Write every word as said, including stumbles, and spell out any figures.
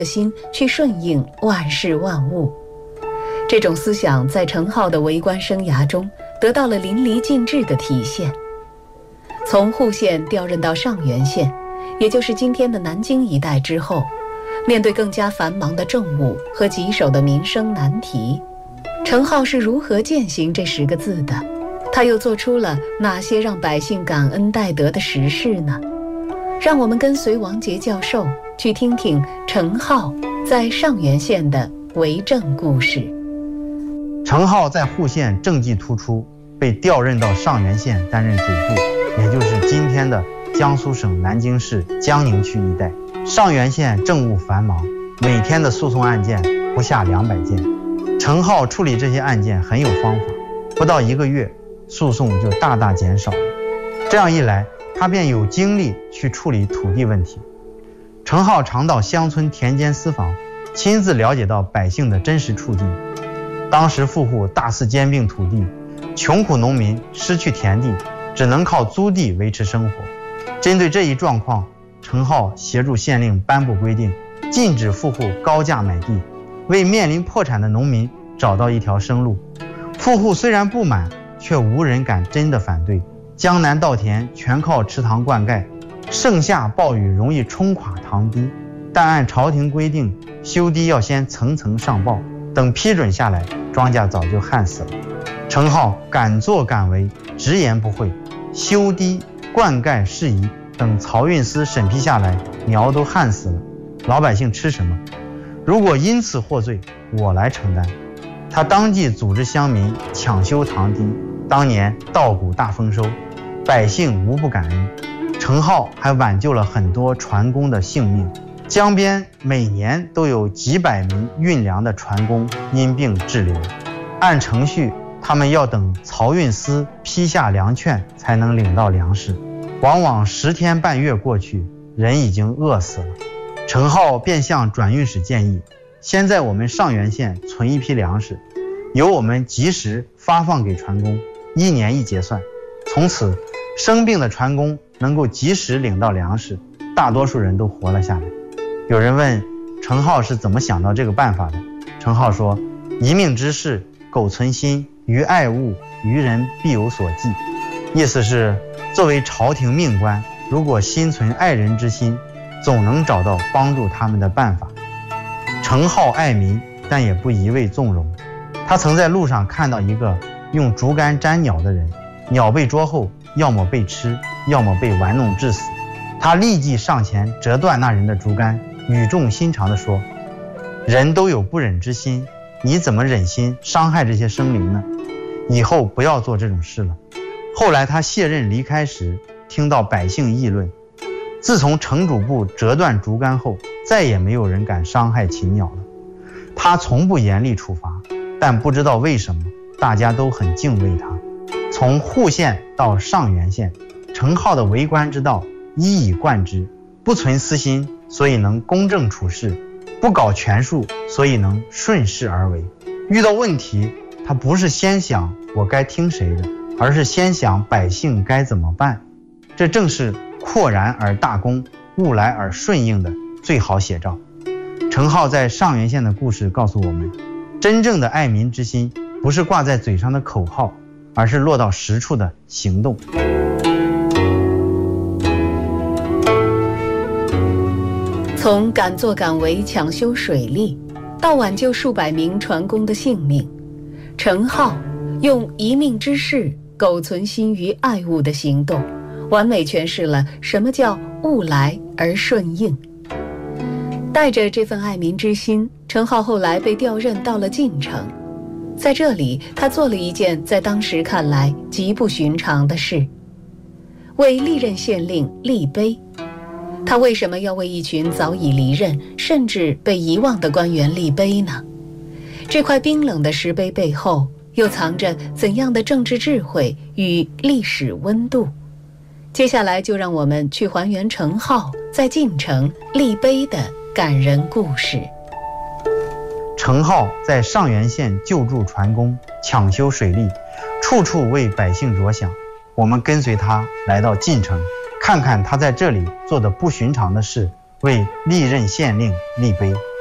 心去顺应万事万物。这种思想在程颢的为官生涯中得到了淋漓尽致的体现。从户县调任到上元县，也就是今天的南京一带之后，面对更加繁忙的政务和棘手的民生难题，程颢是如何践行这十个字的？他又做出了哪些让百姓感恩戴德的实事呢？让我们跟随王杰教授去听听程颢在上元县的为政故事。 程颢在户县政绩突出，被调任到上元县担任主簿，也就是今天的江苏省南京市江宁区一带。上元县政务繁忙，每天的诉讼案件不下两百件。程颢处理这些案件很有方法，不到一个月，诉讼就大大减少了。这样一来，他便有精力去处理土地问题。程颢常到乡村田间私访，亲自了解到百姓的真实处境。当时富户大肆兼并土地，穷苦农民失去田地，只能靠租地维持生活。针对这一状况，程颢协助县令颁布规定，禁止富户高价买地，为面临破产的农民找到一条生路。富户虽然不满，却无人敢真的反对。江南稻田全靠池塘灌溉，盛夏暴雨容易冲垮塘堤，但按朝廷规定，修堤要先层层上报，等批准下来，庄稼早就旱死了。程颢敢作敢为，直言不讳，修堤灌溉事宜等漕运司审批下来，苗都旱死了，老百姓吃什么？如果因此获罪，我来承担。他当即组织乡民抢修塘堤，当年稻谷大丰收，百姓无不感恩。程颢还挽救了很多船工的性命，江边每年都有几百名运粮的船工因病滞留，按程序他们要等漕运司批下粮券才能领到粮食，往往十天半月过去，人已经饿死了。程颢便向转运使建议，先在我们上元县存一批粮食，由我们及时发放给船工，一年一结算。从此生病的船工能够及时领到粮食，大多数人都活了下来。有人问程颢是怎么想到这个办法的？程颢说，一命之事，苟存心，于爱物，于人必有所寄。意思是，作为朝廷命官，如果心存爱人之心，总能找到帮助他们的办法。程颢爱民，但也不一味纵容。他曾在路上看到一个用竹竿粘鸟的人，鸟被捉后，要么被吃，要么被玩弄致死。他立即上前折断那人的竹竿，语重心长地说，人都有不忍之心，你怎么忍心伤害这些生灵呢？以后不要做这种事了。后来他卸任离开时，听到百姓议论，自从城主部折断竹竿后，再也没有人敢伤害禽鸟了。他从不严厉处罚，但不知道为什么大家都很敬畏他。从户县到上元县，程颢的为官之道一以贯之，不存私心，所以能公正处事，不搞权术，所以能顺势而为。遇到问题，他不是先想我该听谁的，而是先想百姓该怎么办。这正是阔然而大公，物来而顺应的最好写照。程颢在上元县的故事告诉我们，真正的爱民之心不是挂在嘴上的口号，而是落到实处的行动。 从敢作敢为抢修水利，到挽救数百名船工的性命，程颢用一命之事，苟存心于爱物的行动，完美诠释了什么叫物来而顺应。带着这份爱民之心，程颢后来被调任到了晋城。在这里，他做了一件在当时看来极不寻常的事，为历任县令立碑。他为什么要为一群早已离任甚至被遗忘的官员立碑呢？这块冰冷的石碑背后又藏着怎样的政治智慧与历史温度？接下来就让我们去还原程颢在晋城立碑的感人故事。 程颢在上元县救助船工，抢修水利，处处为百姓着想。我们跟随他来到晋城，看看他在这里做的不寻常的事， 为历任县令立碑。